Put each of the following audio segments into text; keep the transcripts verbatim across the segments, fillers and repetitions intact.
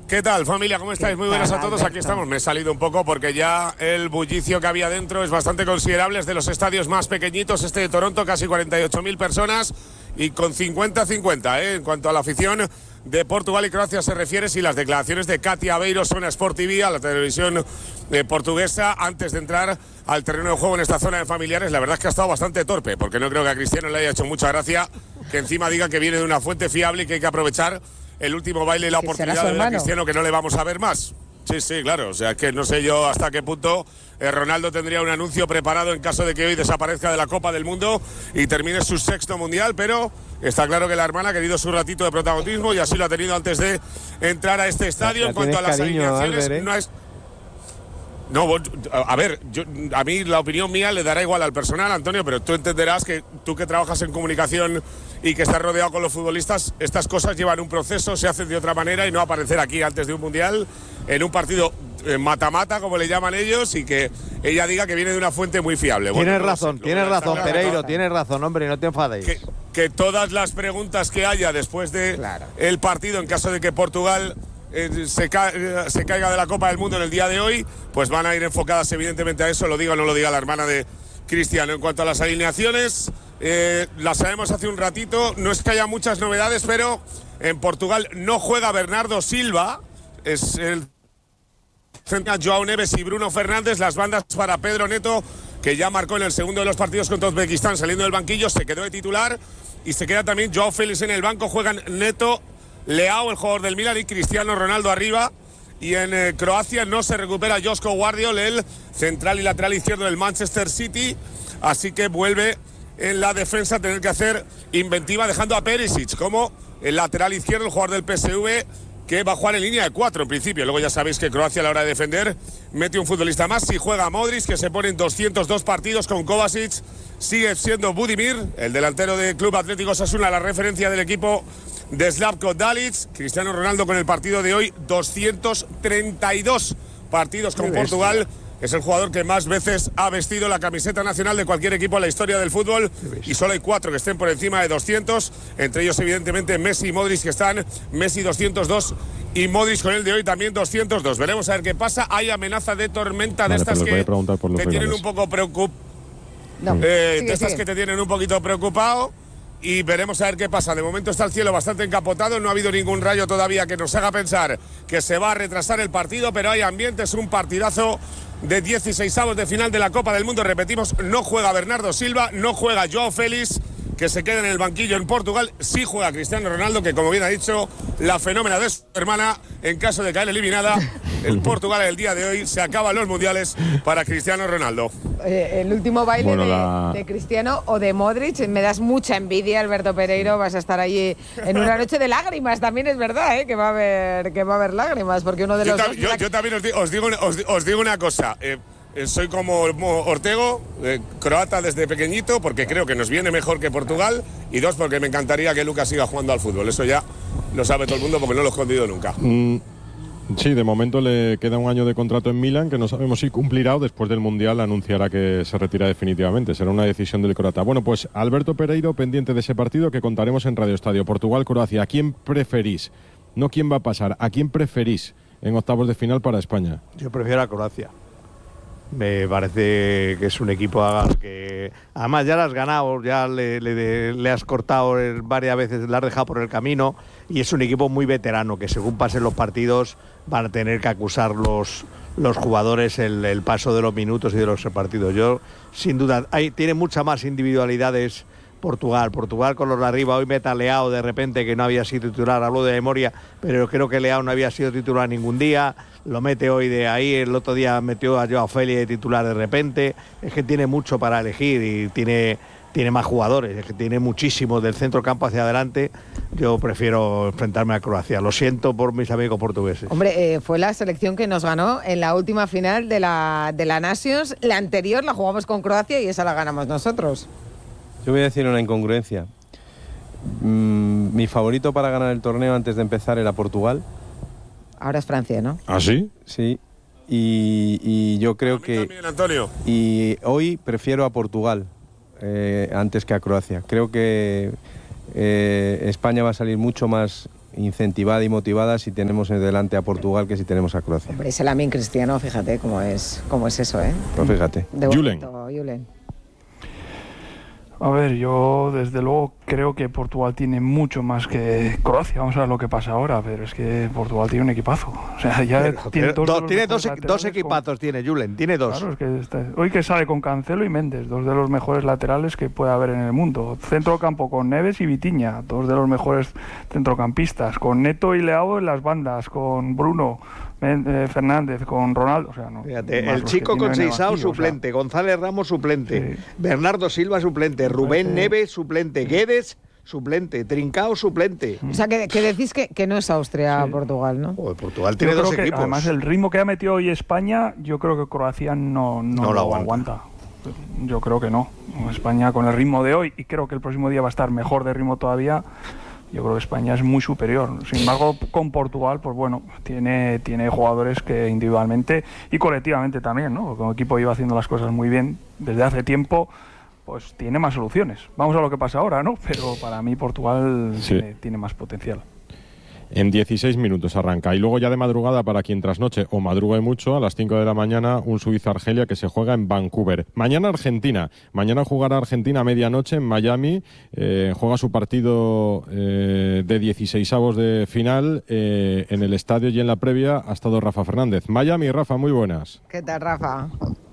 ¿Qué tal, familia? ¿Cómo estáis? Muy buenas a todos. Aquí estamos. Me he salido un poco porque ya el bullicio que había dentro es bastante considerable. Es de los estadios más pequeñitos. Este de Toronto, casi cuarenta y ocho mil personas y con cincuenta cincuenta, ¿eh? En cuanto a la afición de Portugal y Croacia se refiere, si las declaraciones de Katia Aveiro son a Sport T V, a la televisión eh, portuguesa, antes de entrar al terreno de juego en esta zona de familiares, la verdad es que ha estado bastante torpe, porque no creo que a Cristiano le haya hecho mucha gracia que encima diga que viene de una fuente fiable y que hay que aprovechar el último baile y la oportunidad de ver a Cristiano, que no le vamos a ver más. Sí, sí, claro. O sea, que no sé yo hasta qué punto eh, Ronaldo tendría un anuncio preparado en caso de que hoy desaparezca de la Copa del Mundo y termine su sexto mundial, pero está claro que la hermana ha querido su ratito de protagonismo y así lo ha tenido antes de entrar a este estadio. Ya, en cuanto a las cariño, alineaciones, Albert, ¿eh? no es... No, a ver, yo, a mí la opinión mía le dará igual al personal, Antonio, pero tú entenderás que tú que trabajas en comunicación y que estás rodeado con los futbolistas, estas cosas llevan un proceso, se hacen de otra manera y no aparecer aquí antes de un mundial en un partido mata-mata, como le llaman ellos, y que ella diga que viene de una fuente muy fiable. Tienes bueno, razón, no sé, tienes razón, claro, Pereiro, tienes razón, hombre, no te enfadéis. Que, que todas las preguntas que haya después de claro. el partido, en caso de que Portugal eh, se, ca eh, se caiga de la Copa del Mundo en el día de hoy, pues van a ir enfocadas evidentemente a eso, lo diga o no lo diga la hermana de Cristiano. En cuanto a las alineaciones, eh, las sabemos hace un ratito, no es que haya muchas novedades, pero en Portugal no juega Bernardo Silva, es el Joao Neves y Bruno Fernández, las bandas para Pedro Neto, que ya marcó en el segundo de los partidos contra Uzbekistán saliendo del banquillo, se quedó de titular, y se queda también Joao Félix en el banco. Juegan Neto, Leao, el jugador del Milan, y Cristiano Ronaldo arriba. Y en eh, Croacia no se recupera Josko Guardiol, el central y lateral izquierdo del Manchester City, así que vuelve en la defensa a tener que hacer inventiva, dejando a Perisic como el lateral izquierdo, el jugador del P S V, que va a jugar en línea de cuatro en principio. Luego ya sabéis que Croacia a la hora de defender mete un futbolista más. Si juega Modric, que se pone en doscientos dos partidos con Kovacic, sigue siendo Budimir, el delantero del Club Atlético Osasuna, la referencia del equipo de Slavko Dalic. Cristiano Ronaldo con el partido de hoy, doscientos treinta y dos partidos con Portugal. Es el jugador que más veces ha vestido la camiseta nacional de cualquier equipo en la historia del fútbol, y solo hay cuatro que estén por encima de doscientos, entre ellos evidentemente Messi y Modric, que están Messi doscientos dos y Modric con el de hoy también doscientos dos. Veremos a ver qué pasa. Hay amenaza de tormenta de vale, estas que te tienen un poco preocupado, no. eh, sigue, de estas sigue. que te tienen un poquito preocupado. Y veremos a ver qué pasa. De momento está el cielo bastante encapotado, no ha habido ningún rayo todavía que nos haga pensar que se va a retrasar el partido, pero hay ambiente, es un partidazo de dieciseisavos de final de la Copa del Mundo. Repetimos, no juega Bernardo Silva, no juega Joao Félix, que se queda en el banquillo en Portugal. Sí juega Cristiano Ronaldo, que como bien ha dicho la fenómena de su hermana, en caso de caer eliminada, el Portugal el día de hoy se acaban los mundiales para Cristiano Ronaldo. Eh, el último baile bueno, de, la... de Cristiano o de Modric, me das mucha envidia, Alberto Pereiro. Vas a estar allí en una noche de lágrimas, también es verdad, ¿eh? que va a haber que va a haber lágrimas, porque uno de Yo, los ta dos yo, yo también os digo, os digo, os, os digo una cosa. Eh, Soy como Ortego, eh, croata desde pequeñito, porque creo que nos viene mejor que Portugal, y dos, porque me encantaría que Lucas siga jugando al fútbol. Eso ya lo sabe todo el mundo porque no lo he escondido nunca. Mm, sí, de momento le queda un año de contrato en Milán, que no sabemos si cumplirá o después del Mundial anunciará que se retira definitivamente. Será una decisión del croata. Bueno, pues Alberto Pereiro, pendiente de ese partido que contaremos en Radio Estadio. Portugal-Croacia, ¿a quién preferís? No quién va a pasar, ¿a quién preferís en octavos de final para España? Yo prefiero a Croacia. Me parece que es un equipo que además ya le has ganado, ya le, le, le has cortado varias veces, le has dejado por el camino, y es un equipo muy veterano que según pasen los partidos van a tener que acusar los, los jugadores el, el paso de los minutos y de los partidos. Yo sin duda, hay, tiene muchas más individualidades Portugal, Portugal con los de arriba. Hoy meta a Leao de repente, que no había sido titular, hablo de memoria, pero creo que Leao no había sido titular ningún día, lo mete hoy de ahí, el otro día metió a Joao Félix de titular de repente. Es que tiene mucho para elegir y tiene, tiene más jugadores, es que tiene muchísimos del centro campo hacia adelante. Yo prefiero enfrentarme a Croacia, lo siento por mis amigos portugueses. Hombre, eh, fue la selección que nos ganó en la última final de la, de la Nations. La anterior la jugamos con Croacia y esa la ganamos nosotros. Yo voy a decir una incongruencia. Mm, mi favorito para ganar el torneo antes de empezar era Portugal. Ahora es Francia, ¿no? ¿Ah, sí? Sí. Y, y yo creo que... También, Antonio. Y hoy prefiero a Portugal eh, antes que a Croacia. Creo que eh, España va a salir mucho más incentivada y motivada si tenemos delante a Portugal que si tenemos a Croacia. Hombre, ese Lamine Cristiano, fíjate cómo es, cómo es eso, ¿eh? Pues fíjate. De Julen. bonito, Julen. A ver, yo desde luego creo que Portugal tiene mucho más que Croacia. Vamos a ver lo que pasa ahora, pero es que Portugal tiene un equipazo. O sea, ya Pero, tiene, pero, dos, do, tiene dos, dos con... equipazos, tiene Julen, tiene dos. Claro, es que está... hoy que sale con Cancelo y Méndez, dos de los mejores laterales que puede haber en el mundo. Centrocampo con Neves y Vitinha, dos de los mejores centrocampistas. Con Neto y Leao en las bandas, con Bruno eh, Fernández, con Ronaldo. O sea, no, Fíjate, el Chico Conceição suplente, o sea, González Ramos suplente, sí. Bernardo Silva suplente, Rubén sí. Neves suplente, Guedes suplente, Trincao suplente. O sea, que, que decís que, que no es Austria-Portugal, sí. ¿no? Oh, Portugal tiene yo dos creo que, equipos. Además, el ritmo que ha metido hoy España, yo creo que Croacia no, no, no lo lo aguanta. aguanta. Yo creo que no. España con el ritmo de hoy, y creo que el próximo día va a estar mejor de ritmo todavía. Yo creo que España es muy superior. Sin embargo, con Portugal, pues bueno, tiene, tiene jugadores que individualmente y colectivamente también, ¿no? Como equipo iba haciendo las cosas muy bien desde hace tiempo, pues tiene más soluciones. Vamos a lo que pasa ahora, ¿no? Pero para mí Portugal sí. tiene, tiene más potencial. En dieciséis minutos arranca. Y luego ya de madrugada, para quien trasnoche o madrugue mucho, a las cinco de la mañana, un Suiza-Argelia que se juega en Vancouver. Mañana Argentina. Mañana jugará Argentina a medianoche en Miami. Eh, juega su partido eh, de dieciseisavos de final. Eh, en el estadio y en la previa ha estado Rafa Fernández. Miami, Rafa, muy buenas. ¿Qué tal, Rafa?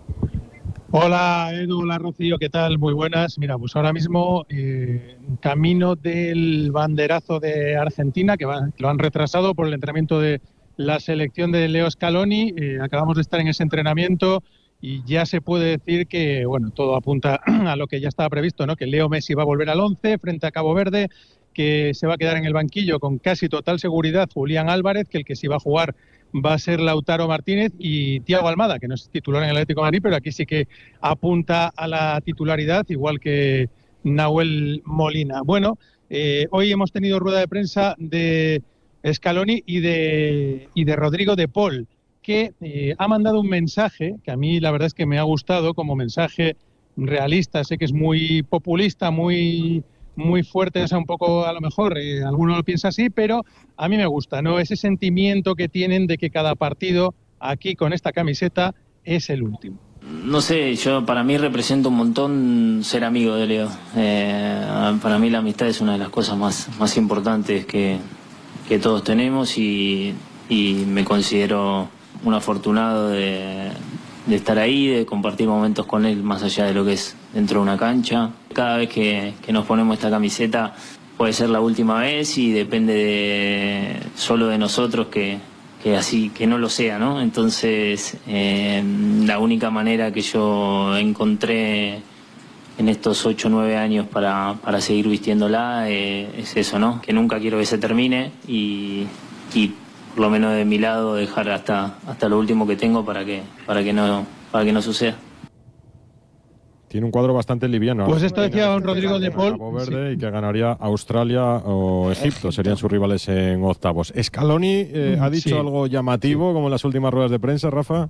Hola Edu, hola Rocío, ¿qué tal? Muy buenas. Mira, pues ahora mismo eh, camino del banderazo de Argentina, que, va, que lo han retrasado por el entrenamiento de la selección de Leo Scaloni. Eh, acabamos de estar en ese entrenamiento y ya se puede decir que, bueno, todo apunta a lo que ya estaba previsto, ¿no? Que Leo Messi va a volver al once frente a Cabo Verde, que se va a quedar en el banquillo con casi total seguridad Julián Álvarez, que el que sí va a jugar va a ser Lautaro Martínez, y Thiago Almada, que no es titular en el Atlético de Madrid, pero aquí sí que apunta a la titularidad, igual que Nahuel Molina. Bueno, eh, hoy hemos tenido rueda de prensa de Scaloni y de, y de Rodrigo de Paul, que eh, ha mandado un mensaje que a mí la verdad es que me ha gustado como mensaje realista. Sé que es muy populista, muy... muy fuerte, o sea, un poco a lo mejor, eh, alguno lo piensa así, pero a mí me gusta, ¿no? Ese sentimiento que tienen de que cada partido aquí con esta camiseta es el último. No sé, yo para mí representa un montón ser amigo de Leo. Eh, para mí la amistad es una de las cosas más, más importantes que, que todos tenemos y, y me considero un afortunado de, de estar ahí, de compartir momentos con él más allá de lo que es dentro de una cancha. Cada vez que, que nos ponemos esta camiseta puede ser la última vez y depende de, solo de nosotros que, que así que no lo sea, ¿no? Entonces eh, la única manera que yo encontré en estos ocho o nueve años para, para seguir vistiéndola eh, es eso, ¿no? Que nunca quiero que se termine y, y por lo menos de mi lado dejar hasta, hasta lo último que tengo para que, para que no, para que no suceda. Tiene un cuadro bastante liviano. Pues esto decía don Rodrigo de Paul. Cabo Verde, sí. Y que ganaría Australia o Egipto, serían sus rivales en octavos. ¿Scaloni eh, ha dicho sí. algo llamativo, como en las últimas ruedas de prensa, Rafa?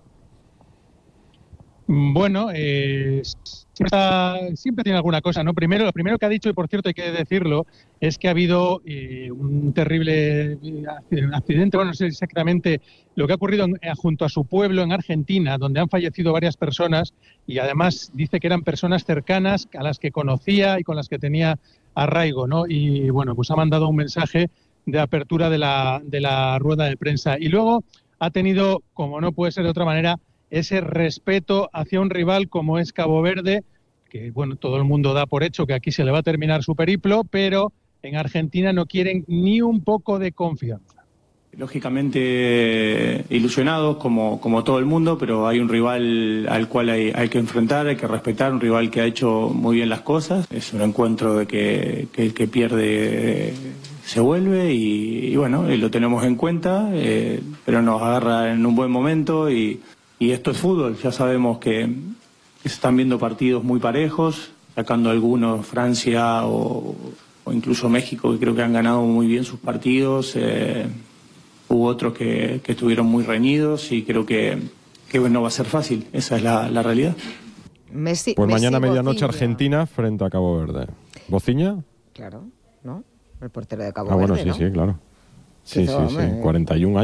Bueno, eh, siempre, está, siempre tiene alguna cosa, ¿no? Primero, lo primero que ha dicho, y por cierto hay que decirlo, es que ha habido eh, un terrible accidente, bueno, no sé exactamente lo que ha ocurrido en, junto a su pueblo en Argentina, donde han fallecido varias personas, y además dice que eran personas cercanas a las que conocía y con las que tenía arraigo, ¿no? Y bueno, pues ha mandado un mensaje de apertura de la, de la rueda de prensa. Y luego ha tenido, como no puede ser de otra manera, ese respeto hacia un rival como es Cabo Verde, que bueno, todo el mundo da por hecho que aquí se le va a terminar su periplo, pero en Argentina no quieren ni un poco de confianza. Lógicamente ilusionados como, como todo el mundo, pero hay un rival al cual hay, hay que enfrentar, hay que respetar, un rival que ha hecho muy bien las cosas. Es un encuentro de que, que el que pierde se vuelve y, y bueno, y lo tenemos en cuenta, eh, pero nos agarra en un buen momento y Y esto es fútbol, ya sabemos que, que se están viendo partidos muy parejos, sacando algunos Francia o, o incluso México, que creo que han ganado muy bien sus partidos. Eh, hubo otros que, que estuvieron muy reñidos y creo que, que no va a ser fácil, esa es la, la realidad. Messi, pues Messi, mañana medianoche Bociña. Argentina frente a Cabo Verde. ¿Bociña? Claro, ¿no? El portero de Cabo ah, Verde, bueno, sí, ¿no? sí, claro. Sí, sí, sí, cuarenta y un años.